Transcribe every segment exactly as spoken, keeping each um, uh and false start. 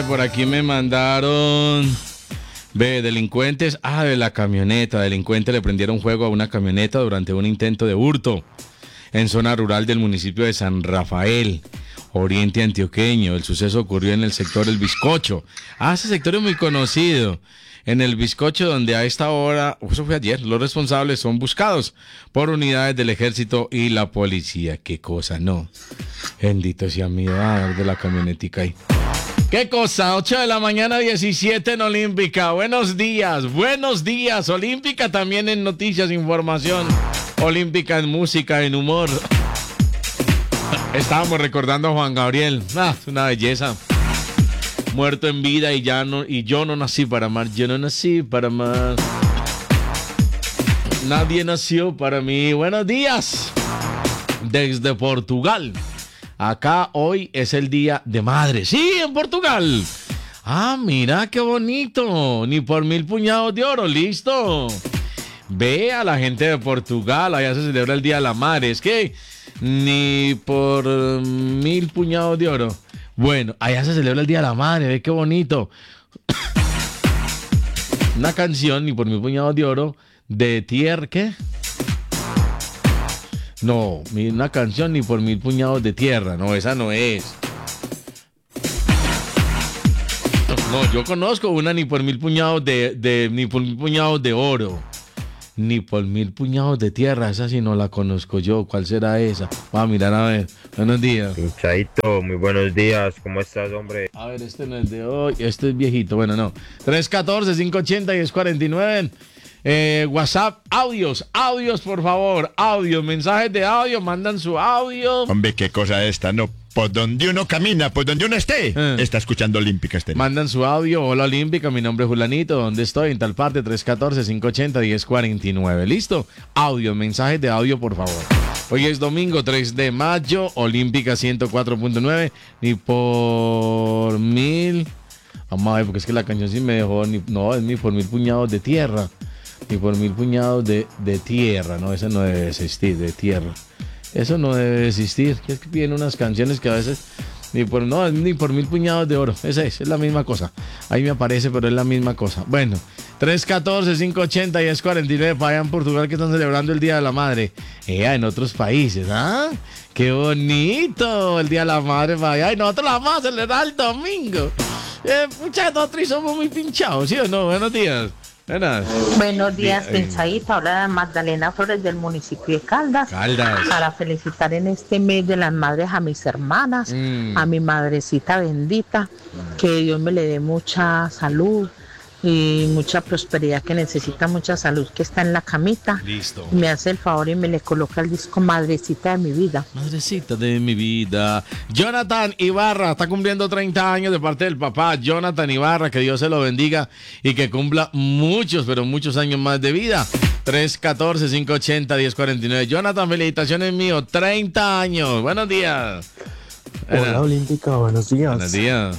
por aquí me mandaron... Ve, delincuentes, ah, de la camioneta, delincuentes le prendieron fuego a una camioneta durante un intento de hurto en zona rural del municipio de San Rafael, oriente antioqueño. El suceso ocurrió en el sector El Bizcocho. Ah, ese sector es muy conocido. En El Bizcocho, donde a esta hora, eso fue ayer, los responsables son buscados por unidades del ejército y la policía. Qué cosa, no. Bendito sea mi Dios, de la camionetica ahí. ¿Qué cosa? ocho de la mañana, diecisiete en Olímpica. Buenos días, buenos días. Olímpica también en noticias, información. Olímpica en música, en humor. Estábamos recordando a Juan Gabriel. Ah, es una belleza. Muerto en vida y ya no, y yo no nací para amar. Yo no nací para amar. Nadie nació para mí. Buenos días. Desde Portugal. Acá hoy es el Día de Madre. Sí, en Portugal. Ah, mira qué bonito. Ni por mil puñados de oro. Listo. Ve a la gente de Portugal. Allá se celebra el Día de la Madre. Es que ni por mil puñados de oro. Bueno, allá se celebra el Día de la Madre. Ve qué bonito. Una canción, ni por mil puñados de oro, de tierra. ¿Qué? No, una canción ni por mil puñados de tierra. No, esa no es. No, yo conozco una ni por mil puñados de, de ni por mil puñados de oro. Ni por mil puñados de tierra. Esa sí no la conozco yo. ¿Cuál será esa? Vamos a mirar a ver. Buenos días. Pinchadito, muy buenos días. ¿Cómo estás, hombre? A ver, este no es de hoy. Este es viejito. Bueno, no. tres uno cuatro, cinco ocho cero, uno cero cuatro nueve. Eh, WhatsApp, audios, audios por favor, audios, mensajes de audio, mandan su audio. Hombre, qué cosa esta, no, por donde uno camina, por donde uno esté, eh. está escuchando Olímpica Estéreo. Mandan su audio, hola Olímpica, mi nombre es Julanito, ¿dónde estoy? En tal parte, tres uno cuatro, cinco ocho cero, uno cero cuatro nueve, ¿listo? Audio, mensajes de audio por favor. Hoy es domingo tres de mayo, Olímpica ciento cuatro punto nueve, ni por mil, vamos a ver, porque es que la canción sí me dejó, ni, no, es ni por mil puñados de tierra. Ni por mil puñados de, de tierra, no, eso no debe existir, de tierra. Eso no debe existir. Es que piden unas canciones que a veces, ni por, no, ni por mil puñados de oro. Esa es, es la misma cosa. Ahí me aparece, pero es la misma cosa. Bueno, tres uno cuatro, cinco ocho cero, uno cero cuatro nueve, para allá en Portugal que están celebrando el Día de la Madre. Eh, en otros países, ¿ah? ¡Qué bonito! El Día de la Madre para allá. Y nosotros la vamos a celebrar el domingo. Eh, muchachos, nosotros somos muy pinchados, ¿sí o no? Buenos días. Buenas. Buenos días, Pinchadito. Habla Magdalena Flores del municipio de Caldas. Caldas. Para felicitar en este mes de las madres a mis hermanas, mm. a mi madrecita bendita, que Dios me le dé mucha salud y mucha prosperidad, que necesita mucha salud, que está en la camita. Listo. Me hace el favor y me le coloca el disco Madrecita de mi vida. Madrecita de mi vida. Jonathan Ibarra está cumpliendo treinta años de parte del papá. Jonathan Ibarra, que Dios se lo bendiga y que cumpla muchos, pero muchos años más de vida. tres uno cuatro, cinco ocho cero, uno cero cuatro nueve. Jonathan, felicitaciones mío, treinta años. Buenos días. Hola, Hola Olímpica, buenos días. Buenos días.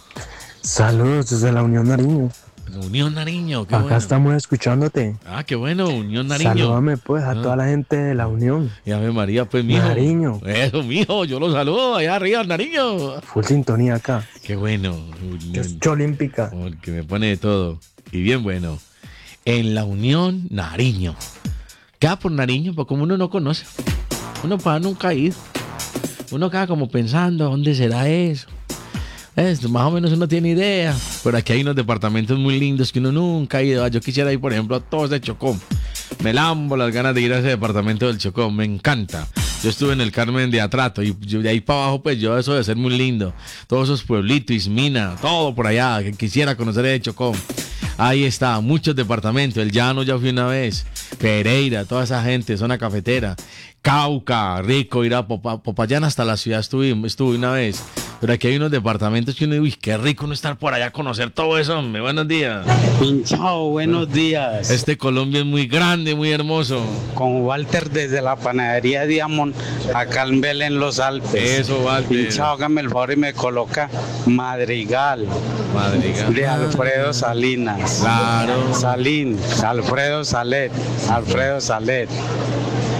Saludos desde la Unión Nariño. Unión Nariño, qué Acá bueno. estamos escuchándote. Ah, qué bueno, Unión Nariño. Salúdame pues a ah. toda la gente de la Unión. Y Ave María, pues mijo. Nariño. Eso, mijo, yo lo saludo allá arriba, Nariño. Full sintonía acá. Qué bueno. Unión Olímpica. Que me pone de todo. Y bien bueno. En la Unión Nariño. Queda por Nariño, porque como uno no conoce. Uno para nunca ir. Uno queda como pensando, ¿dónde será eso? Es, más o menos uno tiene idea. Pero aquí hay unos departamentos muy lindos que uno nunca ha ido. Yo quisiera ir, por ejemplo, a todos de Chocó. Me lambo las ganas de ir a ese departamento del Chocó. Me encanta. Yo estuve en el Carmen de Atrato y yo, de ahí para abajo, pues yo eso de ser muy lindo. Todos esos pueblitos, Ismina, todo por allá, que quisiera conocer de Chocó. Ahí está, muchos departamentos. El Llano ya fui una vez. Pereira, toda esa gente, zona cafetera. Cauca, rico, ir a Popa, Popayán hasta la ciudad estuve, estuve una vez. Pero aquí hay unos departamentos que uno dice, uy, qué rico no estar por allá, conocer todo eso, hombre. Buenos días. Pinchao, buenos días. Este Colombia es muy grande, muy hermoso. Con Walter desde la panadería Diamond, acá en Belén, Los Alpes. Eso, Walter. Pinchao, hágame el favor y me coloca Madrigal. Madrigal. De Alfredo Salinas. Claro. Salín, Alfredo Salet, Alfredo Salet.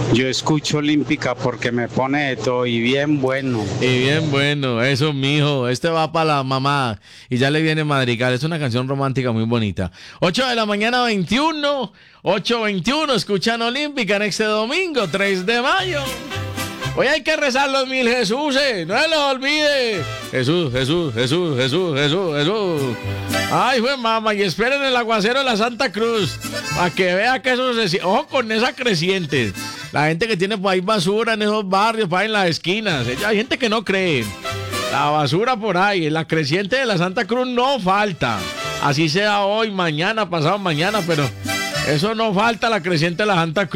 Yo escucho Olímpica porque me pone de todo y bien bueno. Y bien bueno, eso mijo, este va para la mamá y ya le viene Madrigal, es una canción romántica muy bonita. ocho de la mañana veintiuno, ocho veintiuno, escuchan Olímpica en este domingo, tres de mayo. Hoy hay que rezar los mil Jesuses, no se los olvide. Jesús, Jesús, Jesús, Jesús, Jesús, Jesús. Ay, fue mamá, y esperen el aguacero de la Santa Cruz, para que vea que eso se... Ojo con esa creciente. La gente que tiene por ahí basura en esos barrios, para en las esquinas. Hay gente que no cree. La basura por ahí, la creciente de la Santa Cruz no falta. Así sea hoy, mañana, pasado mañana, pero eso no falta, la creciente de la Santa Cruz.